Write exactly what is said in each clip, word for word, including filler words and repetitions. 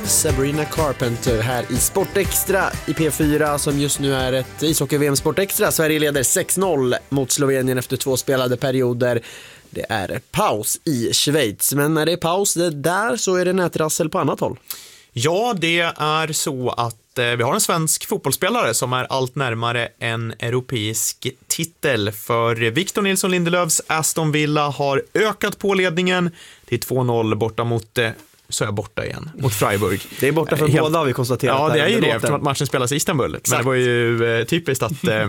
Sabrina Carpenter här i Sportextra i P fyra som just nu är ett ishockey-V M Sportextra. Sverige leder sex noll mot Slovenien efter två spelade perioder. Det är paus i Schweiz, men när det är paus det där så är det nätrassel på annat håll. Ja, det är så att eh, vi har en svensk fotbollsspelare som är allt närmare en europeisk titel. För Victor Nilsson Lindelöfs Aston Villa har ökat på ledningen till två noll borta mot... Eh, så är jag borta igen mot Freiburg. Det är borta för Helt... båda har vi konstaterat. Ja, det är ju det låten. eftersom att matchen spelas i Istanbul. Exakt. Men det var ju eh, typiskt att eh,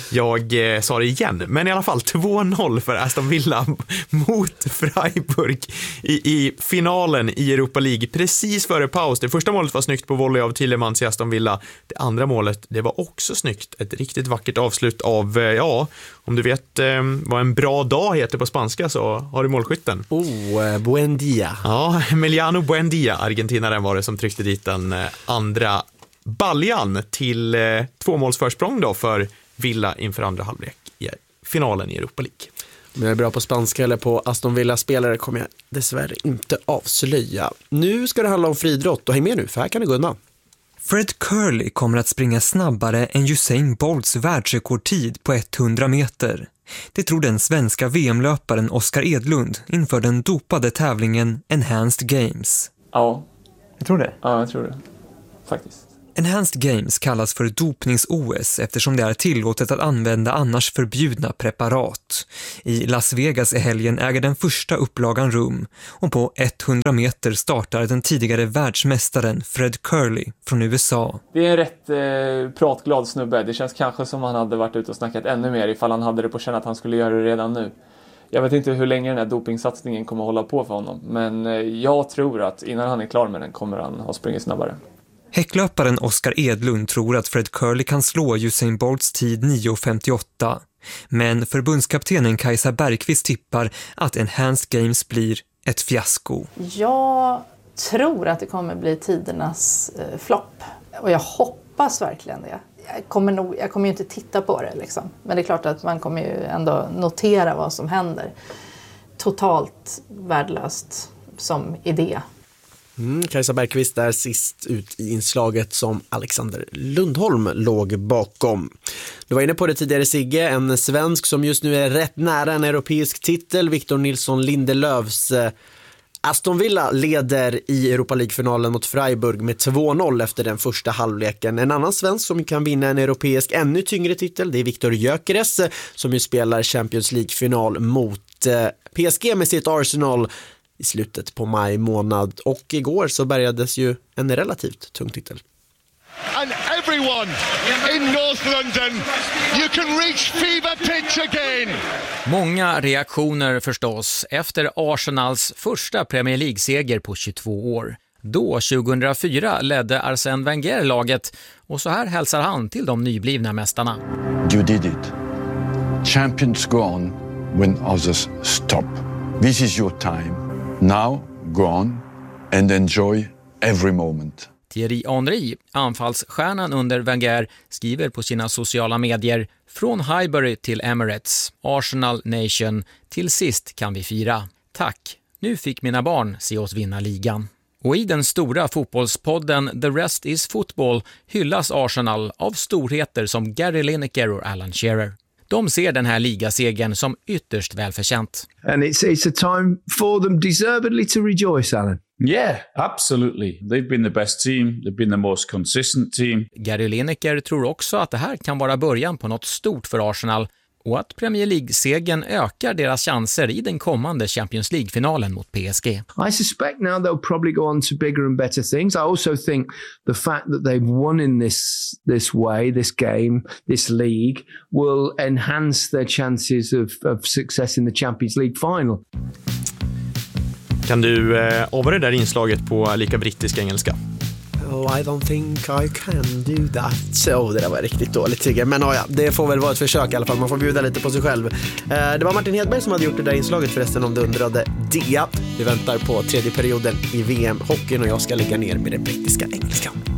jag eh, sa det igen. Men i alla fall två noll för Aston Villa mot Freiburg i, i finalen i Europa League precis före paus. Det första målet var snyggt på volley av Tillemans i Aston Villa. Det andra målet, det var också snyggt. Ett riktigt vackert avslut av, eh, ja, om du vet eh, vad en bra dag heter på spanska så har du målskytten. Oh, eh, buen dia. Ja, Emiliano Buendia, argentinaren var det som tryckte dit den eh, andra baljan till eh, tvåmålsförsprång då för Villa inför andra halvlek i finalen i Europa League. Om jag är bra på spanska eller på Aston Villa-spelare kommer jag dessvärre inte avslöja. Nu ska det handla om friidrott och häng med nu för här kan det gå undan. Fred Curley kommer att springa snabbare än Usain Bolts världsrekordtid på hundra meter. Det tror den svenska V M-löparen Oskar Edlund inför den dopade tävlingen Enhanced Games. Ja. Jag tror det. Ja, jag tror det. Faktiskt. Enhanced Games kallas för dopnings-O S eftersom det är tillåtet att använda annars förbjudna preparat. I Las Vegas i helgen äger den första upplagan rum och på hundra meter startar den tidigare världsmästaren Fred Curley från U S A. Det är en rätt eh, pratglad snubbe. Det känns kanske som han hade varit ute och snackat ännu mer ifall han hade det på känn att han skulle göra det redan nu. Jag vet inte hur länge den här dopingsatsningen kommer att hålla på för honom, men eh, jag tror att innan han är klar med den kommer han ha sprungit snabbare. Häcklöparen Oskar Edlund tror att Fred Curley kan slå Usain Bolts tid nio femtioåtta. Men förbundskaptenen Kajsa Bergqvist tippar att Enhanced Games blir ett fiasko. Jag tror att det kommer bli tidernas eh, flopp. Och jag hoppas verkligen det. Jag kommer, nog, jag kommer ju inte titta på det liksom. Men det är klart att man kommer ju ändå notera vad som händer. Totalt värdelöst som idé. Mm, Kajsa Bergqvist är sist ut i inslaget som Alexander Lundholm låg bakom. Du var inne på det tidigare, Sigge, en svensk som just nu är rätt nära en europeisk titel. Victor Nilsson Lindelöfs eh, Aston Villa leder i Europa League-finalen mot Freiburg med två noll efter den första halvleken. En annan svensk som kan vinna en europeisk ännu tyngre titel, det är Viktor Gyökeres som ju spelar Champions League-final mot eh, P S G med sitt Arsenal i slutet på maj månad, och igår så bärgades ju en relativt tung titel. And everyone in North London, you can reach fever pitch again. Många reaktioner förstås efter Arsenals första Premier League-seger på tjugotvå år. Då, tjugohundrafyra, ledde Arsène Wenger laget och så här hälsar han till de nyblivna mästarna. You did it. Champions go on when others stop. This is your time. Now, go on and enjoy every moment. Thierry Henry, anfallsstjärnan under Wenger, skriver på sina sociala medier: från Highbury till Emirates, Arsenal Nation, till sist kan vi fira. Tack, nu fick mina barn se oss vinna ligan. Och i den stora fotbollspodden The Rest is Football hyllas Arsenal av storheter som Gary Lineker och Alan Shearer. De ser den här ligasegern som ytterst välförtjänt. And it's it's a time for them deservedly to rejoice, Alan. Yeah, absolutely. They've been the best team. They've been the most consistent team. Gary Lineker tror också att det här kan vara början på något stort för Arsenal och att Premier League-segern ökar deras chanser i den kommande Champions League-finalen mot P S G. I suspect now they'll probably go on to bigger and better things. I also think the fact that they've won in this this way, this game, this league, will enhance their chances of, of success in the Champions League final. Kan du eh, över det där inslaget på lika brittisk engelska? Oh, I don't think I can do that. Så det där var riktigt dåligt, tycker jag. Men oh ja, det får väl vara ett försök i alla fall. Man får bjuda lite på sig själv. eh, Det var Martin Hedberg som hade gjort det där inslaget förresten, om du undrade det. Vi väntar på tredje perioden i V M-hockeyn och jag ska lägga ner med den brittiska engelskan.